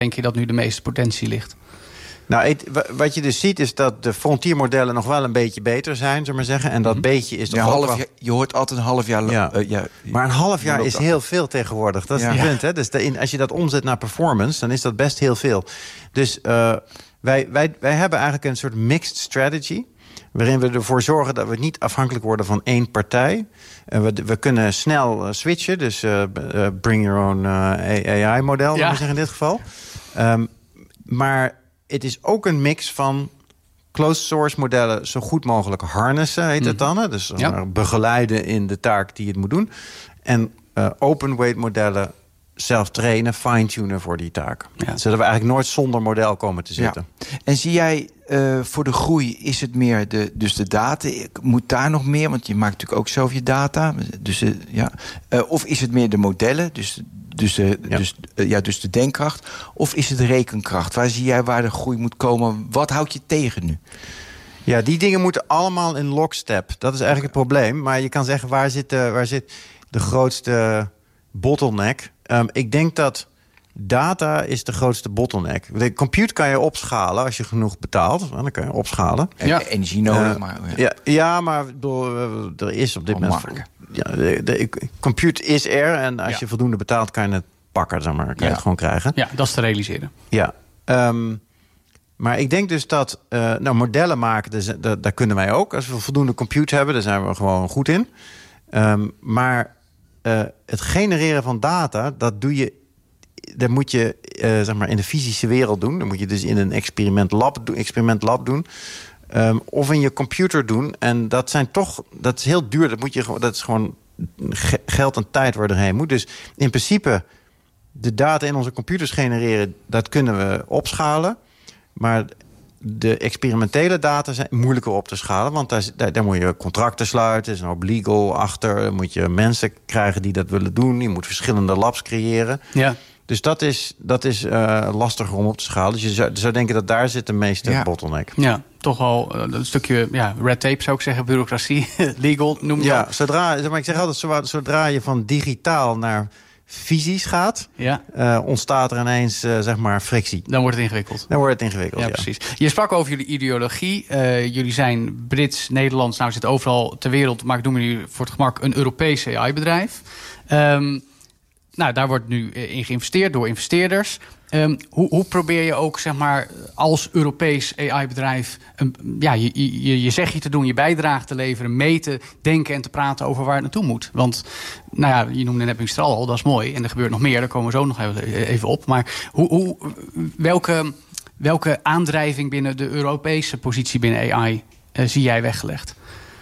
denk je dat nu de meeste potentie ligt? Nou, wat je dus ziet is dat de frontiermodellen nog wel een beetje beter zijn, zullen we maar zeggen. En dat beetje is toch ook wel... Je hoort altijd een half jaar... Maar een half jaar is heel veel tegenwoordig. Dat is het punt, hè? Dus als je dat omzet naar performance, dan is dat best heel veel. Dus wij hebben eigenlijk een soort mixed strategy, waarin we ervoor zorgen dat we niet afhankelijk worden van één partij. We kunnen snel switchen, dus bring your own AI-model, zullen we zeggen in dit geval. Maar het is ook een mix van closed source modellen zo goed mogelijk harnessen, heet het dan. Hè? Dus begeleiden in de taak die het moet doen. En open weight modellen zelf trainen, fine-tunen voor die taak. Ja. Zodat we eigenlijk nooit zonder model komen te zitten. Ja. En zie jij voor de groei, is het meer de data? Moet daar nog meer? Want je maakt natuurlijk ook zelf je data. Dus, of is het meer de modellen? Dus de denkkracht. Of is het rekenkracht? Waar zie jij waar de groei moet komen? Wat houdt je tegen nu? Ja, die dingen moeten allemaal in lockstep. Dat is eigenlijk het probleem. Maar je kan zeggen, waar zit de grootste bottleneck? Ik denk dat data is de grootste bottleneck. De compute kan je opschalen als je genoeg betaalt. Dan kan je opschalen. Energie nodig. Maar er is op dit moment... de compute is er. En als je voldoende betaalt, kan je het pakken. Zeg maar, kan je het gewoon krijgen. Ja, dat is te realiseren. Ja. Maar ik denk dus dat modellen maken, daar kunnen wij ook. Als we voldoende compute hebben, daar zijn we gewoon goed in. Maar het genereren van data, dat moet je zeg maar in de fysische wereld doen. Dat moet je dus in een experimentlab doen. Of in je computer doen. En dat is heel duur. Dat is gewoon geld en tijd waar je erheen moet. Dus in principe, de data in onze computers genereren, dat kunnen we opschalen. Maar de experimentele data zijn moeilijker op te schalen. Want daar moet je contracten sluiten. Er is een hoop legal achter. Dan moet je mensen krijgen die dat willen doen. Je moet verschillende labs creëren. Ja. Dus dat is lastiger om op te schalen. Dus je zou denken dat daar zit de meeste bottleneck. Ja, toch al een stukje red tape zou ik zeggen. Bureaucratie, legal noem je dat. Ik zeg altijd, zodra je van digitaal naar fysisch gaat, ontstaat er ineens zeg maar frictie. Dan wordt het ingewikkeld. Ja, precies. Je sprak over jullie ideologie. Jullie zijn Brits, Nederlands, nou zit overal ter wereld, maar ik noem jullie voor het gemak een Europees AI-bedrijf. Daar wordt nu in geïnvesteerd door investeerders. Hoe probeer je ook, zeg maar, als Europees AI-bedrijf je zegje te doen, je bijdrage te leveren, mee te denken en te praten over waar het naartoe moet? Want, je noemde net Mistral al, dat is mooi. En er gebeurt nog meer, daar komen we zo nog even op. Maar welke aandrijving binnen de Europese positie binnen AI zie jij weggelegd?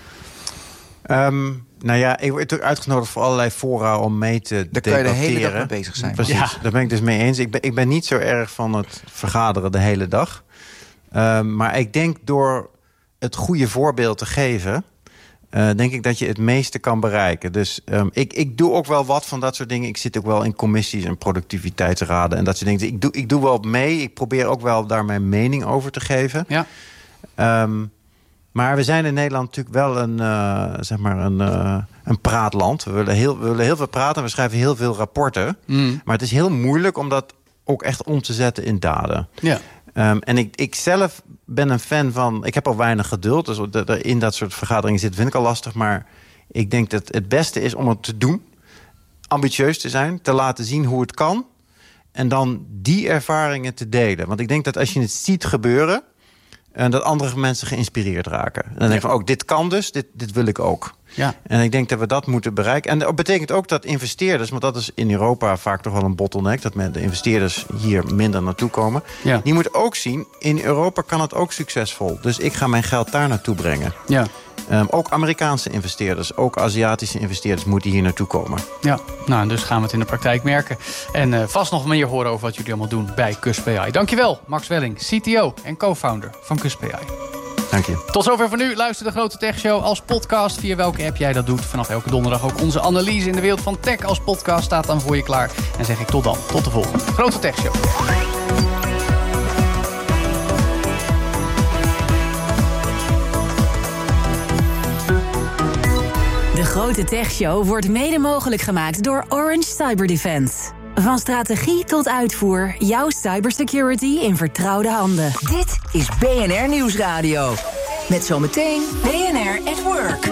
Ik word natuurlijk uitgenodigd voor allerlei fora om mee te debatteren. Daar kan je de hele dag mee bezig zijn. Precies, daar ben ik dus mee eens. Ik ben niet zo erg van het vergaderen de hele dag. Maar ik denk door het goede voorbeeld te geven, denk ik dat je het meeste kan bereiken. Dus ik doe ook wel wat van dat soort dingen. Ik zit ook wel in commissies en productiviteitsraden en dat soort dingen. Ik doe wel mee. Ik probeer ook wel daar mijn mening over te geven. Ja. Maar we zijn in Nederland natuurlijk wel een praatland. We willen heel veel praten. We schrijven heel veel rapporten. Maar het is heel moeilijk om dat ook echt om te zetten in daden. Ja. En ik zelf ben een fan van... Ik heb al weinig geduld. Dus in dat soort vergaderingen zitten vind ik al lastig. Maar ik denk dat het beste is om het te doen. Ambitieus te zijn. Te laten zien hoe het kan. En dan die ervaringen te delen. Want ik denk dat als je het ziet gebeuren, en dat andere mensen geïnspireerd raken. En dan denk ik van, dit kan dus, dit wil ik ook. Ja. En ik denk dat we dat moeten bereiken. En dat betekent ook dat investeerders, want dat is in Europa vaak toch wel een bottleneck, dat de investeerders hier minder naartoe komen. Ja. Die moeten ook zien, in Europa kan het ook succesvol. Dus ik ga mijn geld daar naartoe brengen. Ja. Ook Amerikaanse investeerders, ook Aziatische investeerders moeten hier naartoe komen. Ja, dus gaan we het in de praktijk merken. En vast nog meer horen over wat jullie allemaal doen bij Cusp AI. Dankjewel, Max Welling, CTO en co-founder van Cusp AI. Dank je. Tot zover voor nu. Luister de Grote Tech Show als podcast. Via welke app jij dat doet. Vanaf elke donderdag ook onze analyse in de wereld van tech als podcast staat dan voor je klaar. En zeg ik tot dan. Tot de volgende Grote Tech Show. De Grote Tech Show wordt mede mogelijk gemaakt door Orange Cyber Defense. Van strategie tot uitvoer, jouw cybersecurity in vertrouwde handen. Dit is BNR Nieuwsradio. Met zometeen BNR at Work.